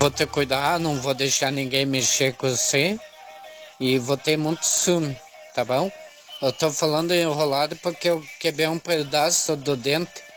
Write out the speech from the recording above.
Vou ter cuidado, não vou deixar ninguém mexer com você. E vou ter muito ciúme, tá bom? Eu tô falando enrolado porque eu quebrei um pedaço do dente